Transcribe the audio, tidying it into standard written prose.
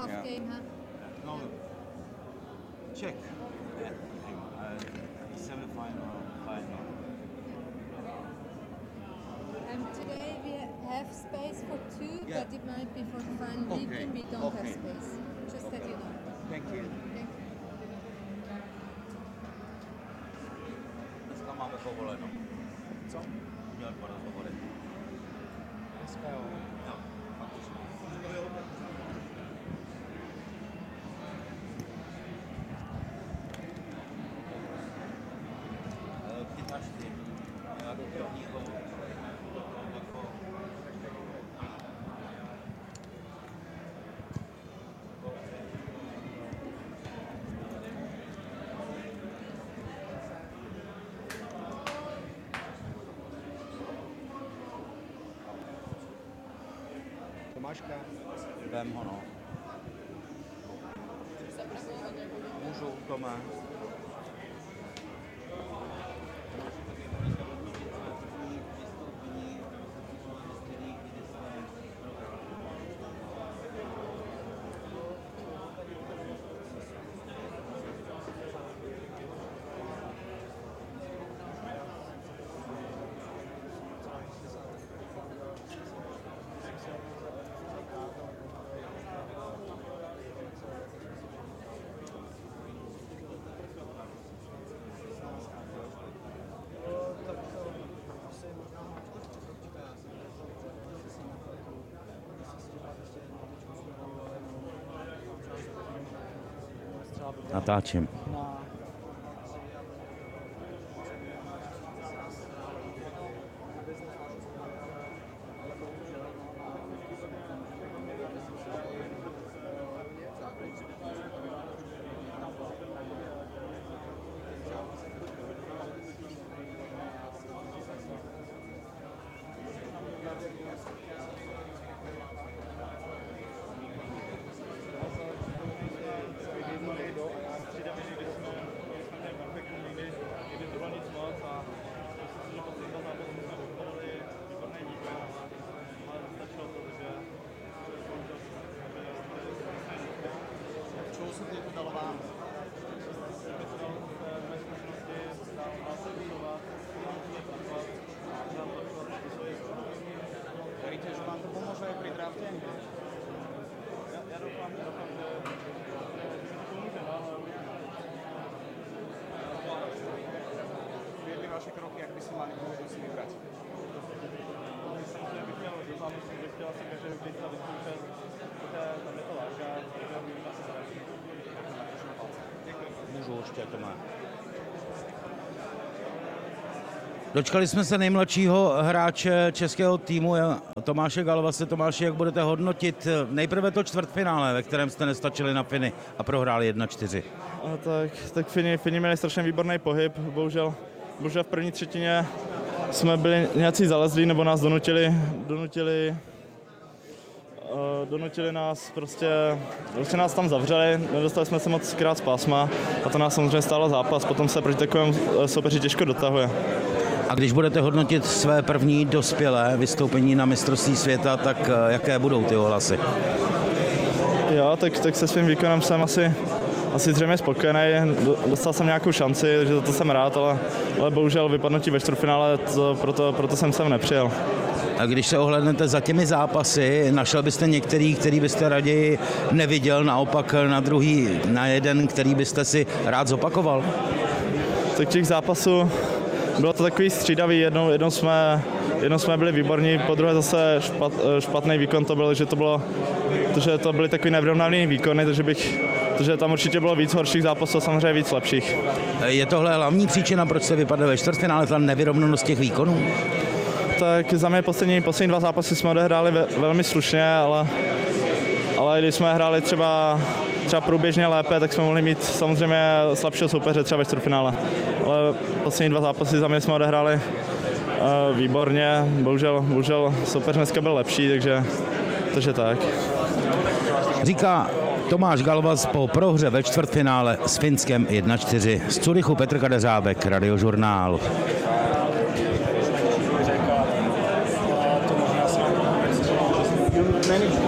tough game, huh? No, check. Semi-final, final. Today we have space for two, Yeah. but it might be for the final Okay. weekend we don't Okay. have space. Just that you know. Thank you. Thank you. Dneska máme povoleno. Co? Měl 2 rozhovory. Dneska jo. Jo, fakticky. Kytařky. Nějakou prvního. Tomáška. Vem ho, no. Můžu, Tome. Natáčím. Čeho se to dalo vám? Veríte, že vám to pomôže aj pri drafte? Ja doufám, že pomůže, ale by vaše kroky, jak by si mali si vybrať? Myslím, že bych měl zápasy, že chtěl asi každý vždyť a vyzkoušet, protože tam je to láka, takže uvidíme se zračí. Můžu určitě, Tome. Dočkali jsme se nejmladšího hráče českého týmu Tomáše Galvase. Tomáši, jak budete hodnotit nejprve to čtvrtfinále, ve kterém jste nestačili na Finy a prohráli 1-4? Tak Fini měli strašně výborný pohyb, bohužel v první třetině jsme byli nějací zalezlí, nebo nás donutili nás, prostě nás tam zavřeli, nedostali jsme se moc krát z pásma a to nás samozřejmě stálo zápas, potom se proti takovému soupeři těžko dotahuje. A když budete hodnotit své první dospělé vystoupení na mistrovství světa, tak jaké budou ty ohlasy? Jo, tak se svým výkonem jsem asi zřejmě spokojený, dostal jsem nějakou šanci, takže za to jsem rád, ale bohužel vypadnutí ve čtvrtfinále, proto jsem sem nepřijel. A když se ohlédnete za těmi zápasy, našel byste některý, který byste raději neviděl, naopak na jeden, který byste si rád zopakoval? Tak těch zápasů bylo to takový střídavý, jednou jsme byli výborní, po druhé zase špatný výkon to byl, že to byly takový nevyrovnaný výkony, takže tam určitě bylo víc horších zápasů, samozřejmě víc lepších. Je tohle hlavní příčina, proč jste vypadli ve čtvrtfinále, ta nevyrovnanost těch výkonů? Tak za mě poslední 2 zápasy jsme odehráli velmi slušně, ale když jsme hráli třeba průběžně lépe, tak jsme mohli mít samozřejmě slabšího soupeře třeba ve čtvrtfinále. Ale poslední 2 zápasy za mě jsme odehráli výborně, bohužel soupeř dneska byl lepší, takže tak. Říká Tomáš Galvas po prohře ve čtvrtfinále s Finskem 1-4. Z Curychu Petr Kadeřábek, Radiožurnál. Many